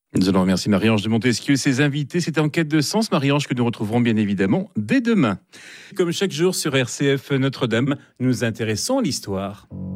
Nous allons remercier Marie-Ange de Montesquieu et ses invités. C'est En quête de sens, Marie-Ange, que nous retrouverons bien évidemment dès demain. Comme chaque jour sur RCF Notre-Dame, nous intéressons à l'histoire.